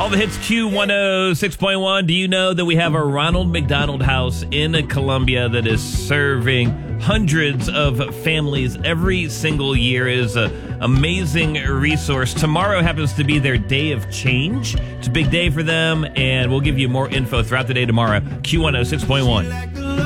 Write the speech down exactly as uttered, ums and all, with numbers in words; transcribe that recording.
All the hits, Q one oh six point one. Do you know that we have a Ronald McDonald House in Columbia that is serving hundreds of families every single year? It is an amazing resource. Tomorrow happens to be their day of change. It's a big day for them, and we'll give you more info throughout the day tomorrow. Q one oh six point one.